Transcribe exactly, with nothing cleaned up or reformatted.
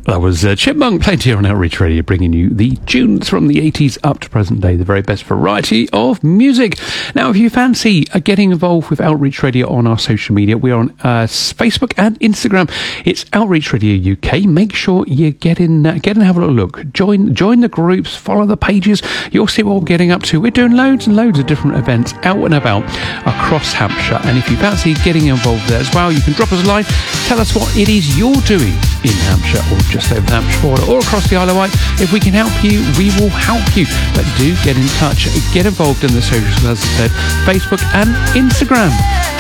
That was uh, Chipmunk played here on Outreach Radio, bringing you the tunes from the eighties up to present day, the very best variety of music. Now, if you fancy uh, getting involved with Outreach Radio on our social media, we are on uh, Facebook and Instagram. It's Outreach Radio U K. Make sure you get in, uh, get and have a little look. Join, join the groups, follow the pages. You'll see what we're getting up to. We're doing loads and loads of different events out and about across Hampshire. And if you fancy getting involved there as well, you can drop us a line. Tell us what it is you're doing in Hampshire or just over the Hampshire border or across the Isle of Wight. If we can help you, we will help you. But do get in touch, get involved in the socials, as I said, Facebook and Instagram.